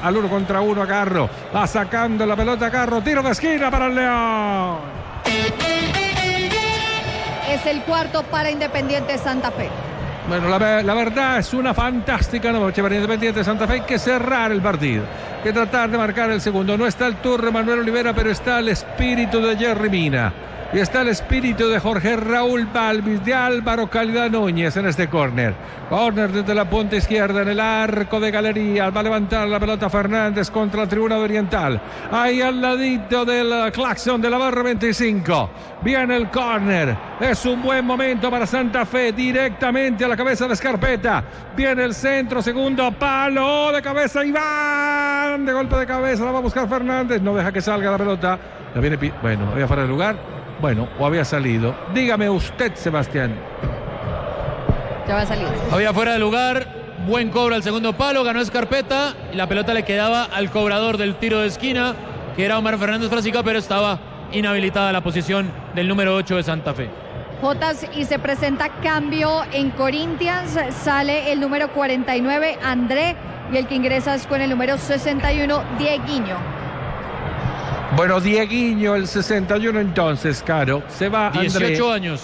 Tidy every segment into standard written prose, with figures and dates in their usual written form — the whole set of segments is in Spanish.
al 1 contra 1 a Garro. Va sacando la pelota Garro. Tiro de esquina para el León. Es el cuarto para Independiente Santa Fe. Bueno, la verdad es una fantástica noche para Independiente Santa Fe. Hay que cerrar el partido, hay que tratar de marcar el segundo. No está el turno de Manuel Olivera, pero está el espíritu de Jerry Mina. Y está el espíritu de Jorge Raúl Balvis, de Álvaro Calidad Núñez en este córner. Córner desde la punta izquierda en el arco de galería. Va a levantar la pelota Fernández contra la tribuna de Oriental. Ahí al ladito del claxon de la barra 25. Viene el córner. Es un buen momento para Santa Fe. Directamente a la cabeza de Scarpetta. Viene el centro, segundo palo de cabeza. Iván, de golpe de cabeza. La va a buscar Fernández. No deja que salga la pelota. La viene, bueno, había fuera de lugar. Bueno, o había salido. Dígame usted, Sebastián. Ya había salido. Había fuera de lugar. Buen cobro al segundo palo. Ganó Scarpetta. Y la pelota le quedaba al cobrador del tiro de esquina, que era Omar Fernández Frasica, pero estaba inhabilitada la posición del número 8 de Santa Fe. Jotas, y se presenta cambio en Corinthians. Sale el número 49, André. Y el que ingresa es con el número 61, Dieguinho. Bueno, Dieguinho, el 61 entonces, Caro. Se va André. 18 años.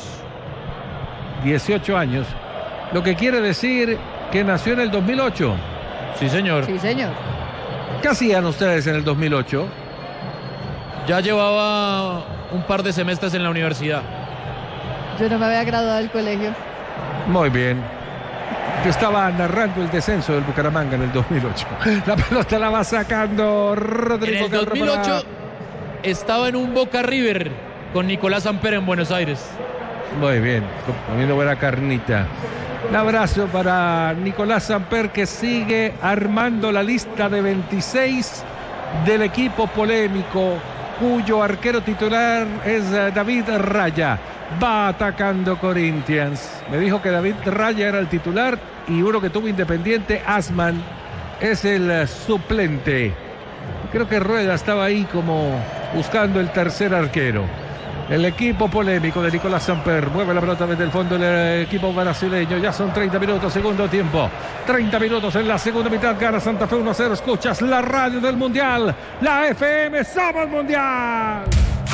18 años. Lo que quiere decir que nació en el 2008. Sí, señor. Sí, señor. ¿Qué hacían ustedes en el 2008? Ya llevaba un par de semestres en la universidad. Yo no me había graduado del colegio. Muy bien. Yo estaba narrando el descenso del Bucaramanga en el 2008. La pelota la va sacando Rodrigo. En el 2008 estaba en un Boca River con Nicolás Samper en Buenos Aires. Muy bien, comiendo buena carnita. Un abrazo para Nicolás Samper, que sigue armando la lista de 26 del equipo polémico, cuyo arquero titular es David Raya. Va atacando Corinthians. Me dijo que David Raya era el titular y uno que tuvo Independiente, Asman, es el suplente. Creo que Rueda estaba ahí como buscando el tercer arquero. El equipo polémico de Nicolás Samper mueve la pelota desde el fondo del equipo brasileño. Ya son 30 minutos, segundo tiempo. 30 minutos en la segunda mitad. Gana Santa Fe 1-0. Escuchas la radio del Mundial. La FM, somos Mundial.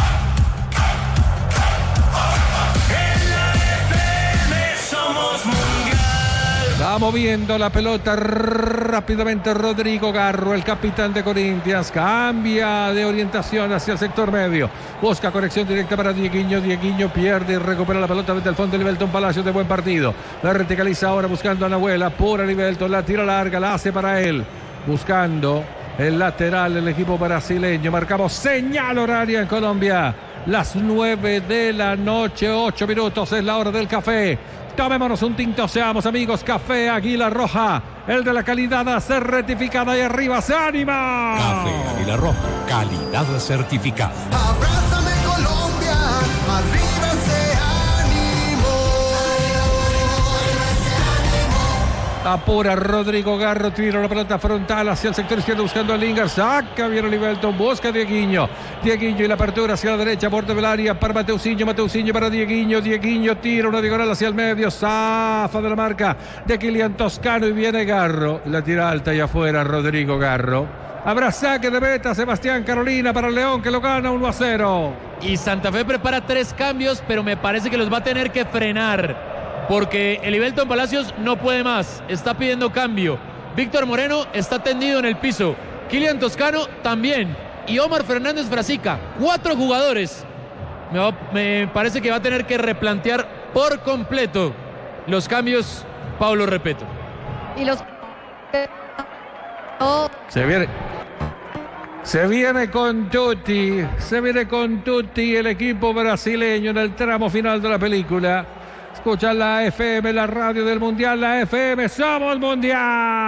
Va moviendo la pelota rápidamente Rodrigo Garro, el capitán de Corinthians. Cambia de orientación hacia el sector medio. Busca conexión directa para Dieguinho. Dieguinho pierde y recupera la pelota desde el fondo de Livelton Palacios, de buen partido. La verticaliza ahora buscando a Nahuel. Apura Livelton, la tira larga, la hace para él. Buscando el lateral, el equipo brasileño. Marcamos señal horaria en Colombia. Las 9 de la noche, 8 minutos, es la hora del café. Tomémonos un tinto, seamos amigos. Café Águila Roja, el de la calidad certificada, y arriba se anima. Café Águila Roja, calidad certificada. Abrázame Colombia, arriba se Apura Rodrigo Garro, tira la pelota frontal hacia el sector izquierdo buscando a Lingard. Saca bien Livelton, busca a Dieguinho. Dieguinho y la apertura hacia la derecha, borde del área para Mateusinho. Mateusinho para Dieguinho. Dieguinho tira una diagonal hacia el medio. Zafa de la marca de Kilian Toscano y viene Garro. La tira alta y afuera Rodrigo Garro. Habrá saque de meta, Sebastián Carolina, para el León, que lo gana 1-0. Y Santa Fe prepara 3 cambios, pero me parece que los va a tener que frenar, porque el Livelton Palacios no puede más, está pidiendo cambio. Víctor Moreno está tendido en el piso, Kilian Toscano también, y Omar Fernández Frasica. 4 jugadores. Me parece que va a tener que replantear por completo los cambios Pablo Repeto. Y los... Se viene con Tutti el equipo brasileño en el tramo final de la película. Escucha la FM, la radio del Mundial, la FM, somos Mundial.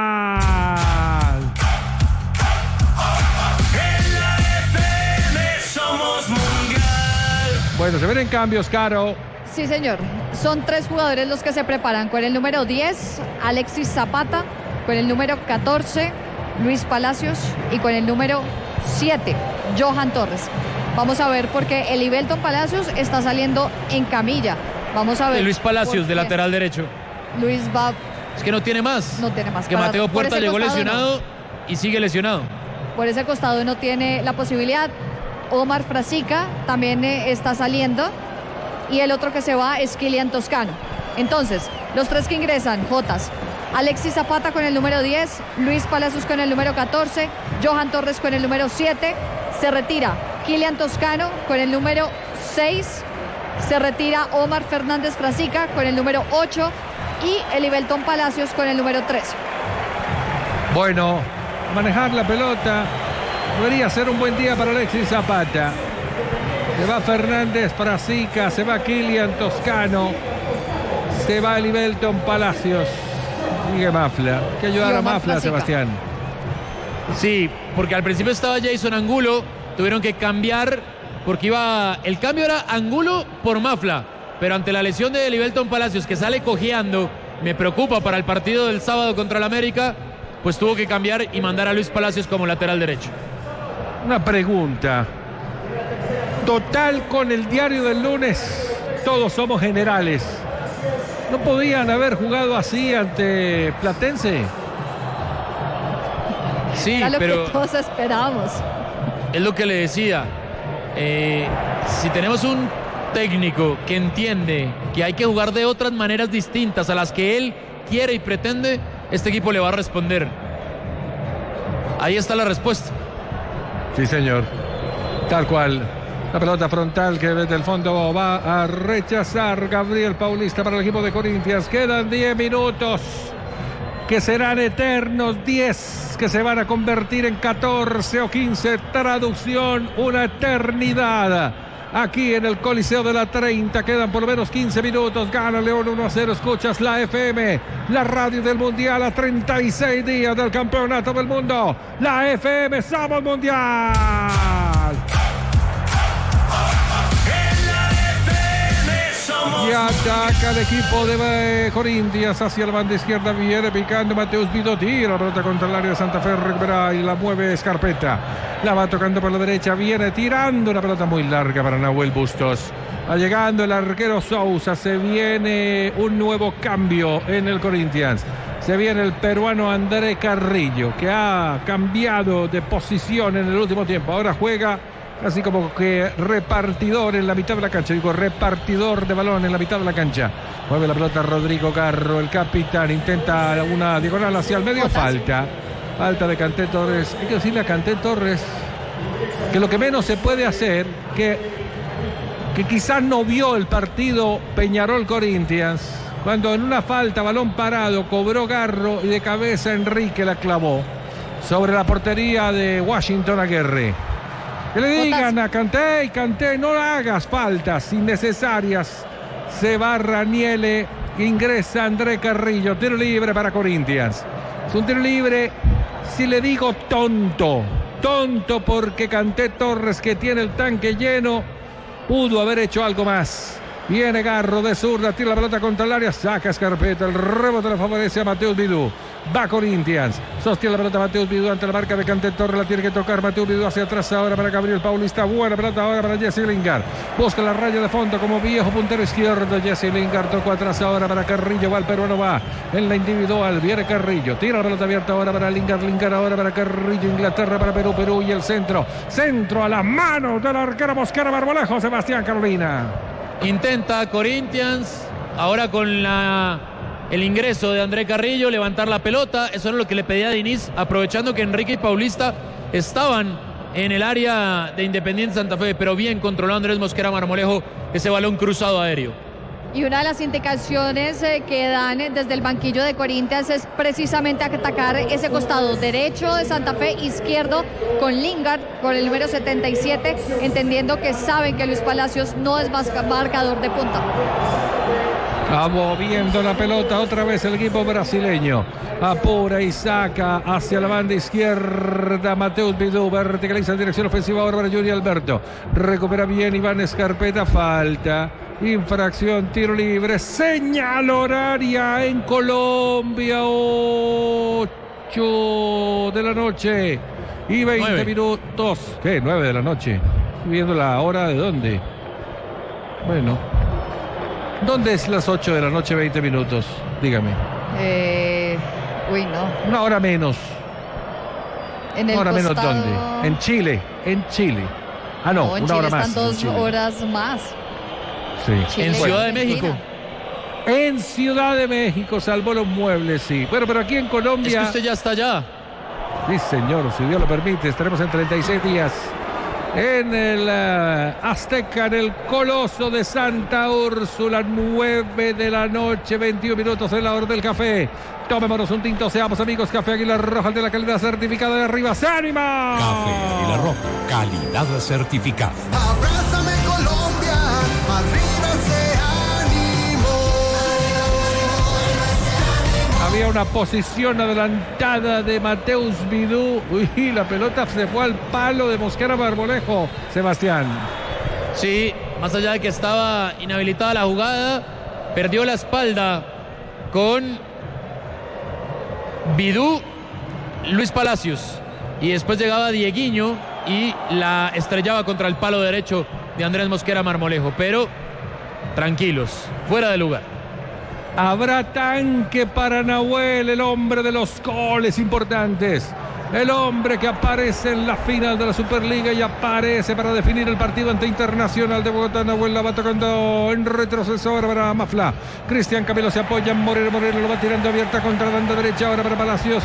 En la FM somos Mundial. Bueno, se vienen cambios, Caro. Sí, señor. Son 3 jugadores los que se preparan. Con el número 10, Alexis Zapata. Con el número 14, Luis Palacios. Y con el número 7, Johan Torres. Vamos a ver, porque el Livelton Palacios está saliendo en camilla. Vamos a ver. De Luis Palacios, de lateral derecho. Luis va... Es que no tiene más. No tiene más. Que Mateo Puerta llegó lesionado, y sigue lesionado. Por ese costado no tiene la posibilidad. Omar Frasica también está saliendo. Y el otro que se va es Kylian Toscano. Entonces, los tres que ingresan, Jotas: Alexis Zapata con el número 10, Luis Palacios con el número 14, Johan Torres con el número 7, se retira Kylian Toscano con el número 6, se retira Omar Fernández Frasica con el número 8 y Elivelton Palacios con el número 13. Bueno, manejar la pelota debería ser un buen día para Alexis Zapata. Se va Fernández Frasica, se va Kylian Toscano, se va Elivelton Palacios. Sigue Mafla. Hay que ayudar a Mafla, Frasica. Sebastián. Sí, porque al principio estaba Jason Angulo, tuvieron que cambiar porque el cambio era Angulo por Mafla, pero ante la lesión de Elivelton Palacios, que sale cojeando, me preocupa para el partido del sábado contra el América, pues tuvo que cambiar y mandar a Luis Palacios como lateral derecho. Una pregunta. Total, con el diario del lunes, todos somos generales. ¿No podían haber jugado así ante Platense? Sí, Era lo pero que todos esperábamos. es lo que le decía. Si tenemos un técnico que entiende que hay que jugar de otras maneras distintas a las que él quiere y pretende, este equipo le va a responder. Ahí está la respuesta. Sí, señor. Tal cual. La pelota frontal que desde el fondo va a rechazar Gabriel Paulista para el equipo de Corinthians. Quedan 10 minutos que serán eternos, 10 que se van a convertir en 14 o 15. Traducción, una eternidad. Aquí en el Coliseo de la 30 quedan por lo menos 15 minutos. Gana León 1-0. Escuchas la FM, la radio del Mundial, a 36 días del Campeonato del Mundo. La FM, somos Mundial. Y ataca el equipo de Corinthians hacia la banda izquierda. Viene picando Mateus Vidó. Tira la pelota contra el área de Santa Fe. Recupera y la mueve Scarpetta. La va tocando por la derecha. Viene tirando una pelota muy larga para Nahuel Bustos. Va llegando el arquero Sousa. Se viene un nuevo cambio en el Corinthians. Se viene el peruano André Carrillo, que ha cambiado de posición en el último tiempo. Ahora juega así como que repartidor en la mitad de la cancha. Digo, repartidor de balón en la mitad de la cancha. Mueve la pelota Rodrigo Garro, el capitán. Intenta una diagonal hacia el medio. Falta de Kanté Torres. Hay que decirle a Kanté Torres que lo que menos se puede hacer, que quizás no vio el partido Peñarol Corinthians, cuando en una falta, balón parado, cobró Garro y de cabeza Enrique la clavó sobre la portería de Washington Aguirre. Que le digan a Kanté: y Kanté, no hagas faltas innecesarias. Se va Raniele, ingresa André Carrillo. Tiro libre para Corinthians. Es un tiro libre, si le digo tonto porque Kanté Torres, que tiene el tanque lleno, pudo haber hecho algo más. Viene Garro de zurda, tira la pelota contra el área, saca Scarpetta, el rebote le favorece a Mateus Vidú. Va Corinthians, sostiene la pelota Mateus Vidú ante la marca de Kanté Torres, la tiene que tocar Mateus Vidú hacia atrás ahora para Gabriel Paulista. Buena pelota ahora para Jesse Lingard, busca la raya de fondo como viejo puntero izquierdo. Jesse Lingard tocó atrás ahora para Carrillo, va el peruano, va en la individual, viene Carrillo, tira la pelota abierta ahora para Lingard ahora para Carrillo, Inglaterra para Perú y el centro a las manos del arquero Mosquera Marmolejo, Sebastián Carolina. Intenta Corinthians, ahora con el ingreso de André Carrillo, levantar la pelota. Eso era lo que le pedía a Diniz, aprovechando que Enrique y Paulista estaban en el área de Independiente Santa Fe, pero bien controló Andrés Mosquera Marmolejo ese balón cruzado aéreo. Y una de las indicaciones que dan desde el banquillo de Corinthians es precisamente atacar ese costado derecho de Santa Fe, izquierdo con Lingard, con el número 77, entendiendo que saben que Luis Palacios no es marcador de punta. Va moviendo la pelota otra vez el equipo brasileño. Apura y saca hacia la banda izquierda. Mateus Vidú verticaliza en dirección ofensiva ahora para Yuri Alberto. Recupera bien Iván Scarpetta. Falta. Infracción, tiro libre. Señal horaria en Colombia. 8 de la noche y 20 9 minutos. ¿Qué? 9 de la noche. Estoy viendo la hora de dónde. Bueno. ¿Dónde es las 8 de la noche, 20 minutos? Dígame. No. Una hora menos. En el ¿Una hora menos costado- dónde? En Chile. Ah, no, en una Chile hora más. están en 2 Chile. horas más. Sí. Chile En y Ciudad de Argentina. México. En Ciudad de México salvó los muebles, sí. Bueno, pero aquí en Es Colombia. que usted ya está allá. Sí, señor, si Dios lo permite, estaremos en 36 días en el Azteca, en el Coloso de Santa Úrsula, 9 de la noche, 21 minutos en la hora del café. Tomémonos un tinto, seamos amigos. Café Águila Roja de la calidad certificada de arriba. ¡Se anima! Café Águila Roja, calidad certificada. Abrázame Colombia, arriba ese ánimo. Había una posición adelantada de Mateus Vidú. Uy, la pelota se fue al palo de Mosquera Marmolejo, Sebastián. Sí, más allá de que estaba inhabilitada la jugada, perdió la espalda con Vidú, Luis Palacios. Y después llegaba Dieguiño y la estrellaba contra el palo derecho de Andrés Mosquera Marmolejo. Pero tranquilos, fuera de lugar. Habrá tanque para Nahuel, el hombre de los goles importantes. El hombre que aparece en la final de la Superliga y aparece para definir el partido ante Internacional de Bogotá. Nahuel la va tocando en retroceso ahora para Mafla. Cristian Camilo se apoya en Moreno. Moreno lo va tirando abierta contra la banda derecha ahora para Palacios.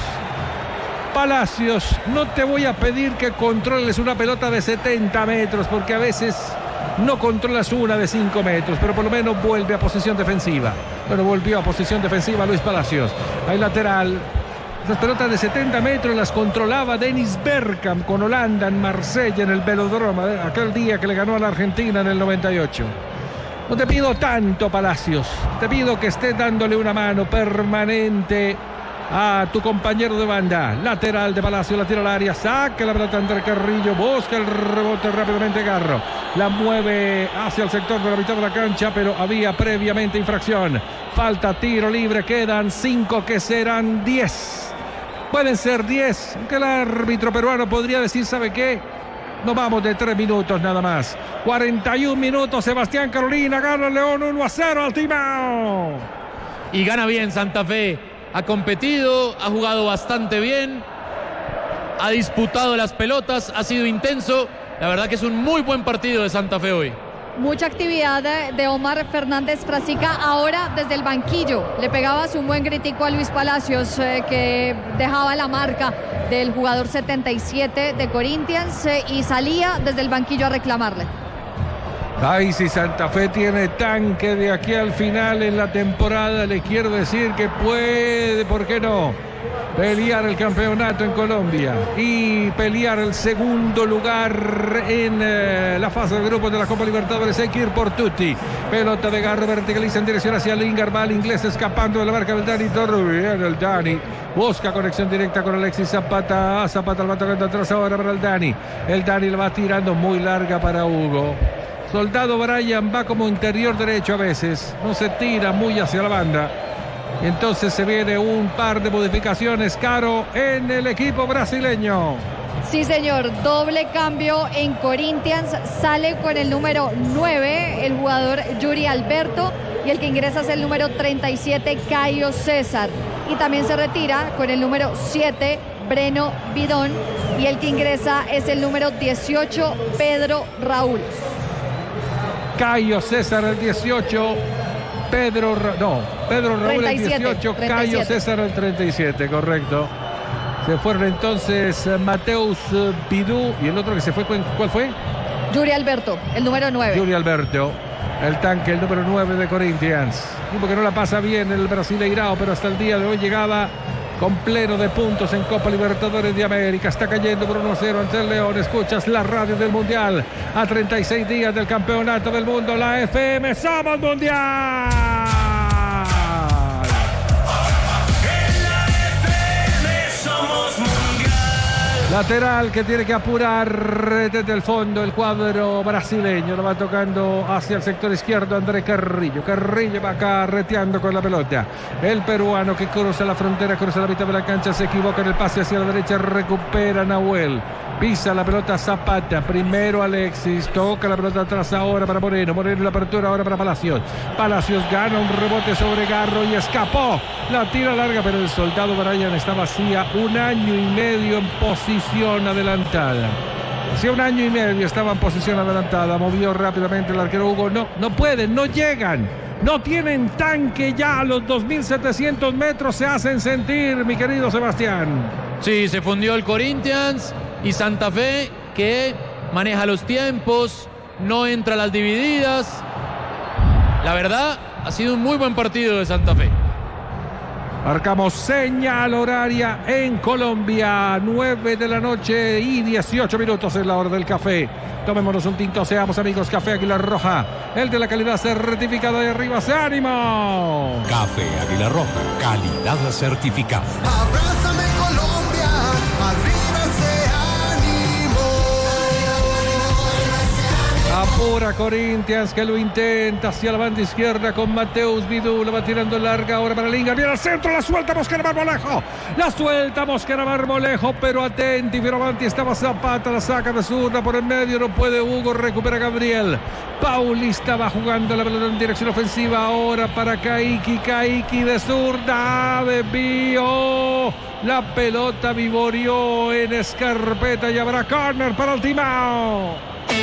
Palacios, no te voy a pedir que controles una pelota de 70 metros, porque a veces no controlas una de 5 metros, pero por lo menos vuelve a posición defensiva. Bueno, volvió a posición defensiva Luis Palacios. Hay lateral. Esas pelotas de 70 metros las controlaba Dennis Bergkamp con Holanda en Marsella, en el Velódromo, aquel día que le ganó a la Argentina en el 98. No te pido tanto, Palacios. Te pido que estés dándole una mano permanente a tu compañero de banda. Lateral de Palacio, la tira al área, saca la pelota entre Carrillo, busca el rebote rápidamente Garro, la mueve hacia el sector de la mitad de la cancha, pero había previamente infracción. Falta, tiro libre, quedan 5 que serán 10. Pueden ser 10, aunque el árbitro peruano podría decir, ¿sabe qué? Nos vamos de 3 minutos nada más. 41 minutos, Sebastián Carolina, gana el León 1-0 al Timao. Y gana bien Santa Fe. Ha competido, ha jugado bastante bien, ha disputado las pelotas, ha sido intenso. La verdad que es un muy buen partido de Santa Fe hoy. Mucha actividad de Omar Fernández Frasica ahora desde el banquillo. Le pegabas un buen gritico a Luis Palacios que dejaba la marca del jugador 77 de Corinthians y salía desde el banquillo a reclamarle. Ay, si Santa Fe tiene tanque de aquí al final en la temporada, le quiero decir que puede, ¿por qué no?, pelear el campeonato en Colombia y pelear el segundo lugar en la fase de grupos de la Copa Libertadores. Hay que ir por tutti. Pelota de Garro, verticaliza en dirección hacia Lingard, va el inglés escapando de la marca del Dani Torre. El Dani busca conexión directa con Alexis Zapata. Zapata lo va tocando atrás ahora para el Dani. El Dani lo va tirando muy larga para Hugo. Soldado Brian va como interior derecho a veces, no se tira muy hacia la banda. Y entonces se viene un par de modificaciones, Caro, en el equipo brasileño. Sí, señor, doble cambio en Corinthians. Sale con el número 9 el jugador Yuri Alberto y el que ingresa es el número 37 Caio César. Y también se retira con el número 7 Breno Bidón y el que ingresa es el número 18 Pedro Raúl. Caio César el 18, Pedro Raúl 37, el 18, 37. Caio César el 37, correcto. Se fueron entonces Mateus Bidú y el otro que se fue, ¿cuál fue? Yuri Alberto, el número 9. Yuri Alberto, el tanque, el número 9 de Corinthians. Tipo que no la pasa bien el Brasileirao, pero hasta el día de hoy llegaba con pleno de puntos en Copa Libertadores de América. Está cayendo por 1-0 ante el León. Escuchas la radio del Mundial a 36 días del Campeonato del Mundo. La FM, ¡somos Mundial! En la FM somos mundial. Lateral que tiene que apurar desde el fondo el cuadro brasileño. Lo va tocando hacia el sector izquierdo André Carrillo. Carrillo va carreteando con la pelota. El peruano que cruza la frontera, cruza la mitad de la cancha, se equivoca en el pase hacia la derecha, recupera Nahuel. Pisa la pelota Zapata, primero Alexis, toca la pelota atrás ahora para Moreno, Moreno la apertura ahora para Palacios, Palacios gana un rebote sobre Garro y escapó, la tira larga pero el soldado Brian está vacía, 1 año y medio en posición adelantada. Hacía 1 año y medio estaba en posición adelantada, movió rápidamente el arquero Hugo, no pueden, no llegan. No tienen tanque ya, a los 2.700 metros se hacen sentir, mi querido Sebastián. Sí, se fundió el Corinthians y Santa Fe, que maneja los tiempos, no entra a las divididas. La verdad, ha sido un muy buen partido de Santa Fe. Marcamos señal horaria en Colombia, 9 de la noche y 18 minutos es la hora del café. Tomémonos un tinto, seamos amigos. Café Águila Roja, el de la calidad certificada de arriba. ¡Se ánimo! Café Águila Roja, calidad certificada. Abrázame Colombia, arriba ese ánimo. Apura Corinthians que lo intenta hacia la banda izquierda con Mateus Vidú, la va tirando larga ahora para Lingard, viene al centro, la suelta Mosquera Marmolejo, la suelta Mosquera Marmolejo, pero atenti, Fioravanti, estaba Zapata, la saca de zurda por el medio, no puede Hugo, recupera Gabriel, Paulista va jugando la pelota en dirección ofensiva ahora para Kaique de zurda, desvío, la pelota vivorió en escarpeta y habrá córner para el Timao.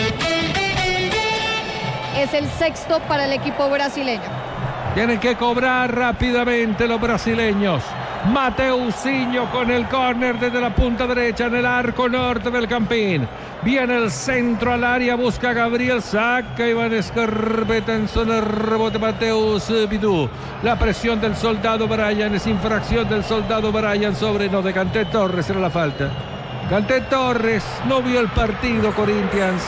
Es el sexto para el equipo brasileño. Tienen que cobrar rápidamente los brasileños. Mateusinho con el córner desde la punta derecha en el arco norte del Campín. Viene el centro al área, busca Gabriel, saca Iván Escarpeta en zona de rebote Mateus Vidú. La presión del soldado Brian, es infracción del soldado Brian sobre no de Kanté Torres, era la falta. Kanté Torres no vio el partido Corinthians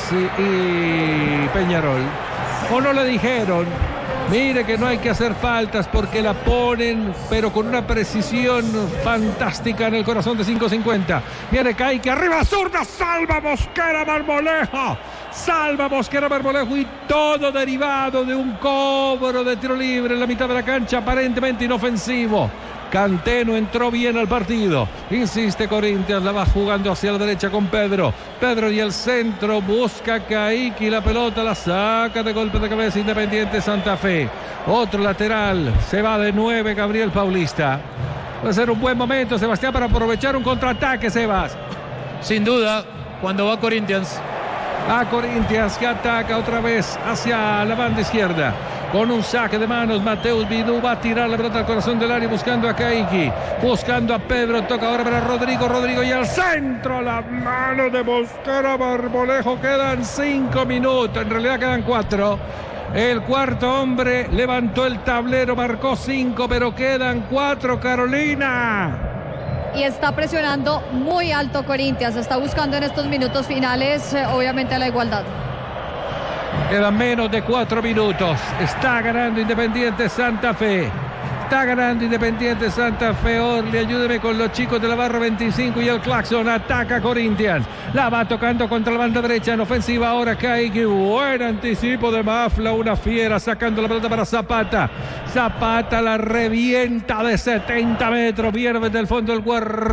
y Peñarol. O no le dijeron, mire que no hay que hacer faltas porque la ponen, pero con una precisión fantástica en el corazón de 5.50. Viene Kaique, arriba zurda, salva Mosquera Marmolejo. Salva Mosquera Marmolejo y todo derivado de un cobro de tiro libre en la mitad de la cancha, aparentemente inofensivo. Kanté no entró bien al partido. Insiste Corinthians, la va jugando hacia la derecha con Pedro. Pedro y el centro, busca Kaique y la pelota la saca de golpe de cabeza Independiente Santa Fe. Otro lateral, se va de 9 Gabriel Paulista. Puede ser un buen momento, Sebastián, para aprovechar un contraataque, Sebas. Sin duda, cuando va Corinthians. A Corinthians que ataca otra vez hacia la banda izquierda. Con un saque de manos, Mateus Vidú va a tirar la pelota al corazón del área buscando a Kaique, buscando a Pedro, toca ahora para Rodrigo y al centro, la mano de Mosquera Marmolejo. Quedan 5 minutos, en realidad quedan 4. El cuarto hombre levantó el tablero, marcó 5, pero quedan 4, Carolina. Y está presionando muy alto Corinthians, está buscando en estos minutos finales, obviamente, la igualdad. Quedan menos de 4 minutos. Está ganando Independiente Santa Fe. Está ganando Independiente Santa Fe. Orly, ayúdeme con los chicos de la barra 25 y el claxon. Ataca Corinthians. La va tocando contra la banda derecha en ofensiva. Ahora Kaique. Buen anticipo de Mafla. Una fiera sacando la pelota para Zapata. Zapata la revienta de 70 metros. Pierde del fondo el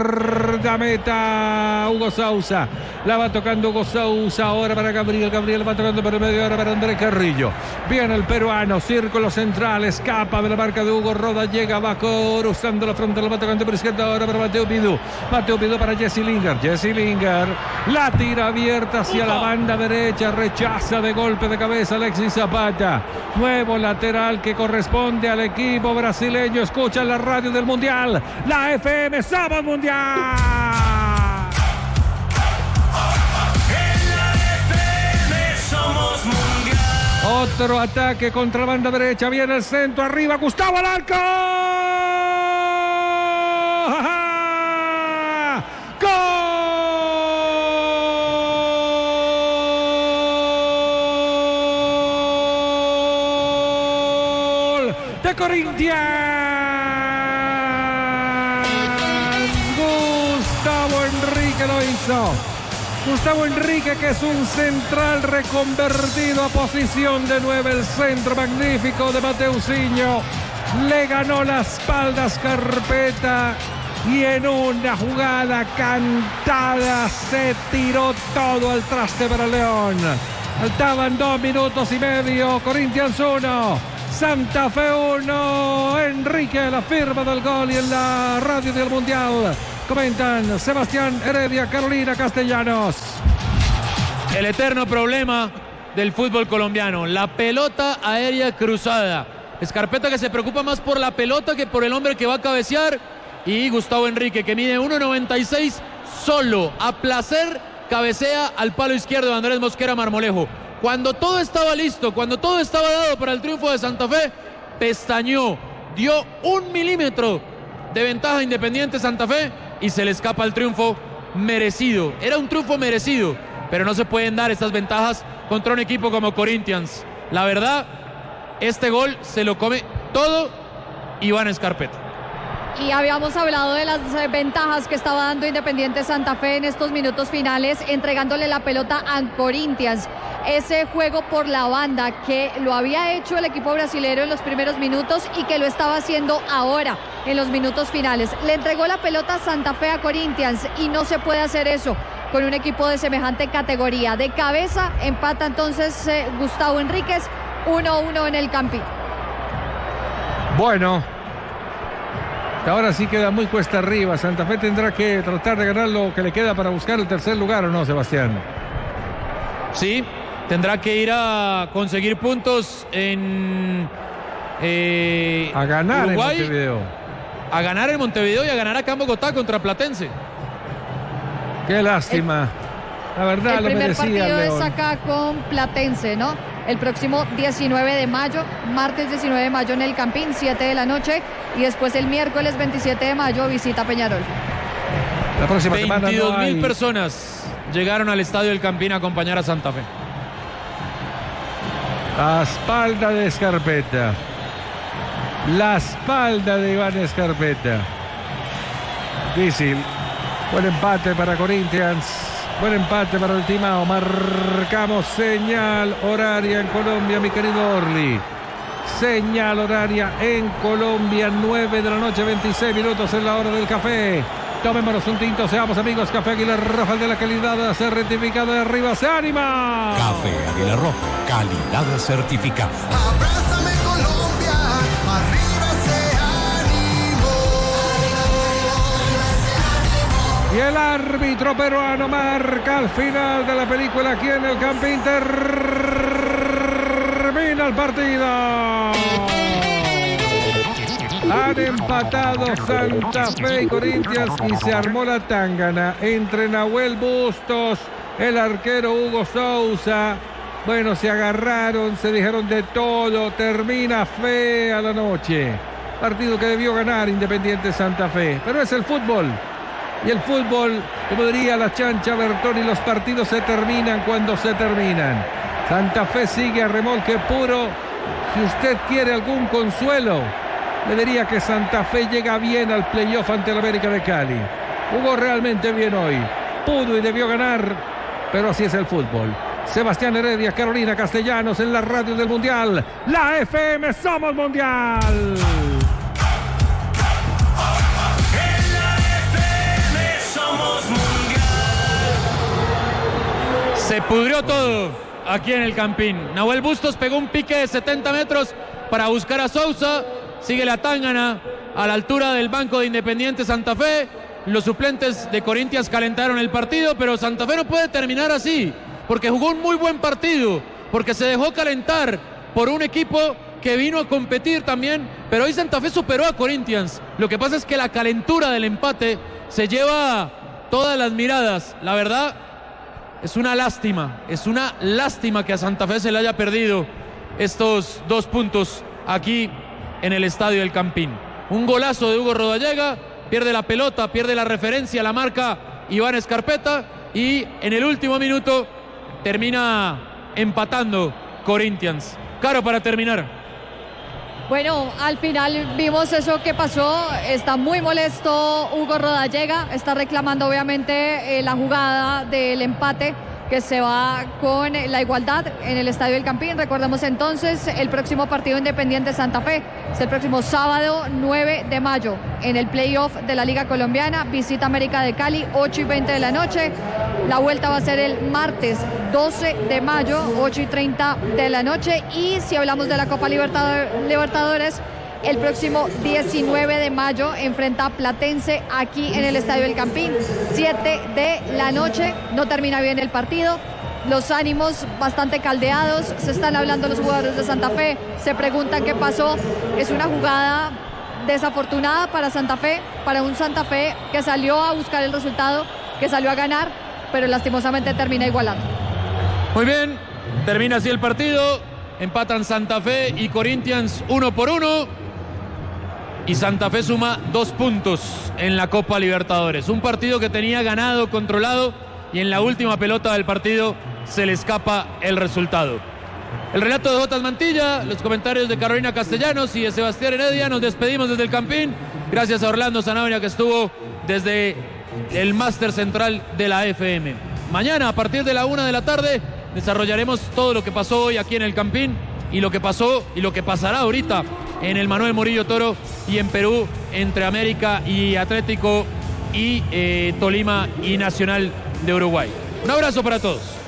guardameta Hugo Sousa. La va tocando Hugo Sousa ahora para Gabriel. Gabriel va tocando por el medio ahora para Andrés Carrillo. Viene el peruano. Círculo central. Escapa de la marca de Hugo Roda. Llega, va cruzando la frontal. La va tocando por izquierda ahora para Mateo Vidú. Mateo Vidú para Jesse Lingard. Jesse Lingard. La tira abierta hacia la banda derecha. Rechaza de golpe de cabeza Alexis Zapata. Nuevo lateral que corresponde al equipo brasileño. Escucha la radio del Mundial. La FM Somos Mundial. Otro ataque contra la banda derecha. Viene el centro arriba. Gustavo al arco. ¡Gol de Corinthians! Gustavo Enrique lo hizo. Gustavo Enrique, que es un central reconvertido a posición de 9, el centro magnífico de Mateusinho. Le ganó la espalda a Escarpeta y en una jugada cantada se tiró todo al traste para León. Faltaban 2 minutos y medio. Corinthians 1, Santa Fe 1. Enrique, la firma del gol, y en la radio del Mundial comentan Sebastián Heredia, Carolina Castellanos. El eterno problema del fútbol colombiano, la pelota aérea cruzada. Scarpetta, que se preocupa más por la pelota que por el hombre que va a cabecear, y Gustavo Henrique, que mide 1.96, solo, a placer, cabecea al palo izquierdo de Andrés Mosquera Marmolejo. Cuando todo estaba listo, cuando todo estaba dado para el triunfo de Santa Fe, pestañeó, dio 1 milímetro de ventaja a Independiente Santa Fe y se le escapa el triunfo merecido. Era un triunfo merecido, pero no se pueden dar estas ventajas contra un equipo como Corinthians. La verdad, este gol se lo come todo Iván Scarpetta. Y habíamos hablado de las ventajas que estaba dando Independiente Santa Fe en estos minutos finales, entregándole la pelota a Corinthians. Ese juego por la banda que lo había hecho el equipo brasilero en los primeros minutos y que lo estaba haciendo ahora en los minutos finales. Le entregó la pelota Santa Fe a Corinthians y no se puede hacer eso con un equipo de semejante categoría. De cabeza empata entonces Gustavo Henríquez, 1-1 en el Campín. Bueno, ahora sí queda muy cuesta arriba. Santa Fe tendrá que tratar de ganar lo que le queda para buscar el tercer lugar, ¿o no, Sebastián? Sí, tendrá que ir a conseguir puntos en a ganar Uruguay, en Montevideo. A ganar en Montevideo y a ganar acá en Bogotá contra Platense. Qué lástima. La verdad, el lo primer merecía partido León. es acá con Platense, ¿no? El próximo 19 de mayo, martes 19 de mayo en el Campín, 7 de la noche. Y después el miércoles 27 de mayo visita Peñarol. La próxima semana 22.000 personas llegaron al estadio del Campín a acompañar a Santa Fe. La espalda de Scarpetta. La espalda de Iván Scarpetta. Difícil. Buen empate para Corinthians. Buen empate para el Timao. Marcamos señal horaria en Colombia, mi querido Orly. Señal horaria en Colombia, 9 de la noche, 26 minutos en la hora del café. Tomémonos un tinto, seamos amigos. Café Águila Roja, de la calidad certificada de arriba. ¡Se anima! Café Águila Roja, calidad certificada. Abrázame Colombia, arriba ese ánimo. Y el árbitro peruano marca al final de la película aquí en el Campín. Termina el partido. Han empatado Santa Fe y Corinthians y se armó la tángana entre Nahuel Bustos, el arquero Hugo Sousa. Bueno, se agarraron, se dijeron de todo. Termina fea la noche. Partido que debió ganar Independiente Santa Fe. Pero es el fútbol. Y el fútbol, como diría la chancha Bertoni, los partidos se terminan cuando se terminan. Santa Fe sigue a remolque puro. Si usted quiere algún consuelo, le diría que Santa Fe llega bien al playoff ante el América de Cali. Jugó realmente bien hoy. Pudo y debió ganar, pero así es el fútbol. Sebastián Heredia, Carolina Castellanos en la radio del Mundial. La FM Somos Mundial. Se pudrió todo aquí en el Campín. Nahuel Bustos pegó un pique de 70 metros para buscar a Sousa. Sigue la tángana a la altura del banco de Independiente Santa Fe. Los suplentes de Corinthians calentaron el partido, pero Santa Fe no puede terminar así, porque jugó un muy buen partido, porque se dejó calentar por un equipo que vino a competir también, pero hoy Santa Fe superó a Corinthians. Lo que pasa es que la calentura del empate se lleva todas las miradas. La verdad, es una lástima que a Santa Fe se le haya perdido estos 2 puntos aquí en el estadio del Campín. Un golazo de Hugo Rodallega, pierde la pelota, pierde la referencia, la marca Iván Scarpetta, y en el último minuto termina empatando Corinthians. Caro, para terminar. Bueno, al final vimos eso que pasó. Está muy molesto Hugo Rodallega, está reclamando obviamente la jugada del empate que se va con la igualdad en el Estadio El Campín. Recordemos entonces el próximo partido Independiente Santa Fe. Es el próximo sábado 9 de mayo en el playoff de la Liga Colombiana. Visita América de Cali, 8:20 de la noche. La vuelta va a ser el martes 12 de mayo, 8:30 de la noche. Y si hablamos de la Copa Libertadores, el próximo 19 de mayo enfrenta a Platense aquí en el Estadio El Campín, 7 de la noche. No termina bien el partido, los ánimos bastante caldeados, se están hablando los jugadores de Santa Fe, se preguntan qué pasó. Es una jugada desafortunada para Santa Fe, para un Santa Fe que salió a buscar el resultado, que salió a ganar, pero lastimosamente termina igualando. Muy bien, termina así el partido, empatan Santa Fe y Corinthians 1-1. Y Santa Fe suma 2 puntos en la Copa Libertadores. Un partido que tenía ganado, controlado, y en la última pelota del partido se le escapa el resultado. El relato de Jotas Mantilla, los comentarios de Carolina Castellanos y de Sebastián Heredia. Nos despedimos desde el Campín. Gracias a Orlando Zanabria, que estuvo desde el máster central de la FM. Mañana, a partir de la 1 de la tarde, desarrollaremos todo lo que pasó hoy aquí en el Campín, y lo que pasó y lo que pasará ahorita en el Manuel Murillo Toro y en Perú, entre América y Atlético y Tolima y Nacional de Uruguay. Un abrazo para todos.